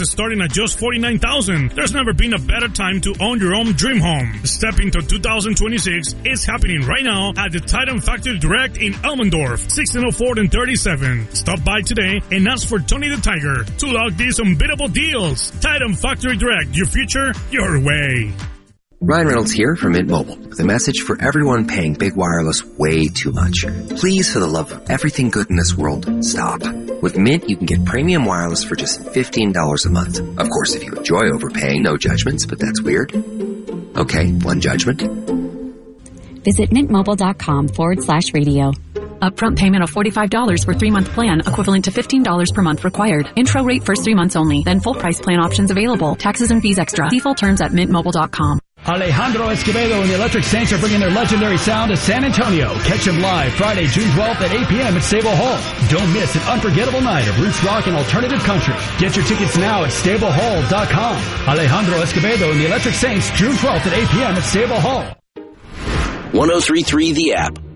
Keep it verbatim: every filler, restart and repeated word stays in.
is starting at just forty-nine thousand dollars. There's never been a better time to own your own dream home. Step into two thousand twenty-six. It's happening right now at the Titan Factory Direct in Elmendorf, sixteen oh four and thirty-seven. Stop by today and ask for Tony the Tiger to log these unbeatable deals. Titan Factory Direct, your future, your way. Ryan Reynolds here from Mint Mobile with a message for everyone paying big wireless way too much. Please, for the love of everything good in this world, stop. With Mint, you can get premium wireless for just fifteen dollars a month. Of course, if you enjoy overpaying, no judgments, but that's weird. Okay, one judgment. Visit mintmobile.com forward slash radio. Upfront payment of forty-five dollars for three-month plan, equivalent to fifteen dollars per month required. Intro rate first three months only, then full price plan options available. Taxes and fees extra. See full terms at mint mobile dot com. Alejandro Escobedo and the Electric Saints are bringing their legendary sound to San Antonio. Catch them live Friday, June twelfth at eight p.m. at Stable Hall. Don't miss an unforgettable night of roots rock and alternative country. Get your tickets now at stable hall dot com. Alejandro Escobedo and the Electric Saints, June twelfth at eight p.m. at Stable Hall. one oh three point three The App.